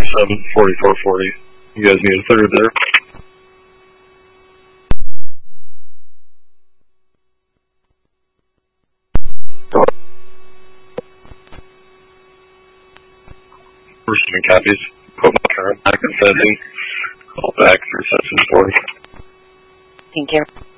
47, 4440. You guys need a third there. Receiving copies. Put my current back and sending. Call back for reception 40. Thank you.